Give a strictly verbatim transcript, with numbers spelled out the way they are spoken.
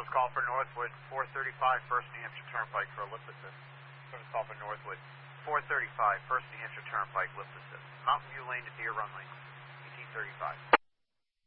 Service call for Northwood, four thirty-five, First New Hampshire Turnpike for a lift assist. Service call for Northwood, four thirty-five, First New Hampshire Turnpike lift assist. Mountain View Lane to Deer Run Lane, eighteen thirty-five.